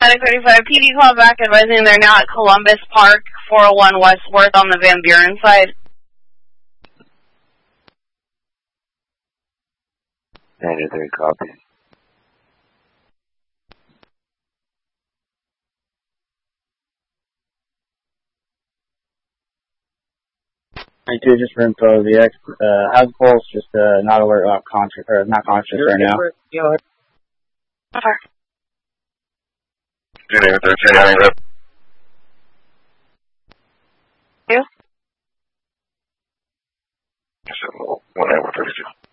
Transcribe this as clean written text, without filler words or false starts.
Medic 35 PD call back advising they're now at Columbus Park, 401 Westworth on the Van Buren side. 93, copy. Just for info, the X has pulse, just not alert, not conscious right now. Over. Junior 13, You? Yes, 1 hour 32.